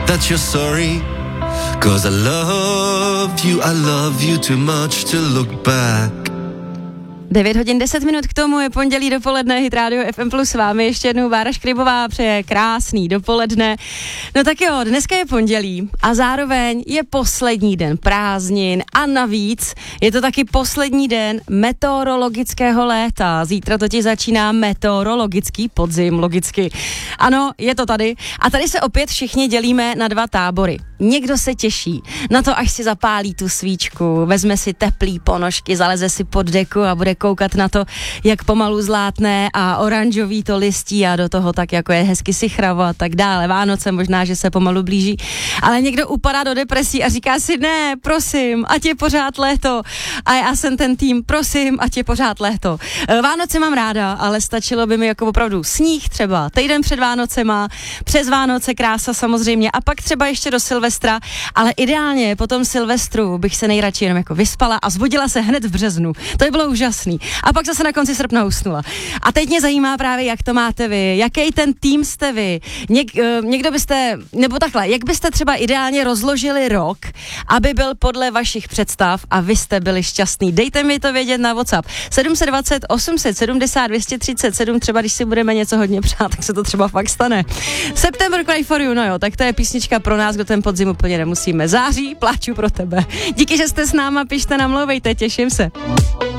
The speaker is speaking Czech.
that you're sorry, 'cause I love you too much to look back. 9 hodin 10 minut k tomu je pondělí dopoledne, Hit Radio FM Plus s vámi ještě jednou Bára Škrybová přeje krásný dopoledne. No tak jo, dneska je pondělí a zároveň je poslední den prázdnin a navíc je to taky poslední den meteorologického léta. Zítra totiž začíná meteorologický podzim, logicky. Ano, je to tady a tady se opět všichni dělíme na dva tábory. Někdo se těší na to, až si zapálí tu svíčku, vezme si teplý ponožky, zaleze si pod deku a bude koukat na to, jak pomalu zlátne a oranžový to listí a do toho tak jako je hezky sichravo a tak dále. Vánoce možná, že se pomalu blíží, ale někdo upadá do depresí a říká si ne, prosím, ať je pořád léto a já jsem ten tým, prosím, ať je pořád léto. Vánoce mám ráda, ale stačilo by mi jako opravdu sníh třeba týden před Vánocema, přes Vánoce krása samozřejmě a pak třeba ještě do Silvestra, ale ideálně po tom Silvestru bych se nejradši jenom jako vyspala a zbudila se hned v březnu. To by bylo úžasný. A pak zase na konci srpna usnula. A teď mě zajímá právě, jak to máte vy, jaký ten tým jste vy. Někdo byste, nebo takhle, jak byste třeba ideálně rozložili rok, aby byl podle vašich představ a vy jste byli šťastný. Dejte mi to vědět na WhatsApp. 720 870 237, třeba když si budeme něco hodně přát, tak se to třeba fakt stane. September Cry for You, no jo, tak to je písnička pro nás, kdo ten podzim úplně nemusíme. Září, pláču pro tebe. Díky, že jste s náma, pište, namlouvejte, těším se.